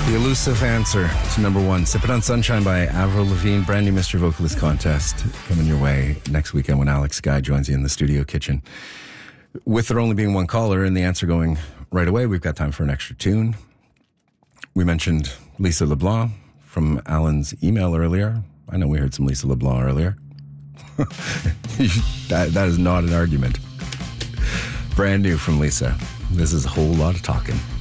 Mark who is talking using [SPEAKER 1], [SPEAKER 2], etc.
[SPEAKER 1] The elusive answer to number one, Sip It on Sunshine by Avril Lavigne. Brand new Mystery Vocalist contest coming your way next weekend when Alex Guy joins you in the studio kitchen. With there only being one caller and the answer going right away, we've got time for an extra tune. We mentioned Lisa LeBlanc from Alan's email earlier. I know we heard some Lisa LeBlanc earlier. that is not an argument. Brand new from Lisa. This is a whole lot of talking.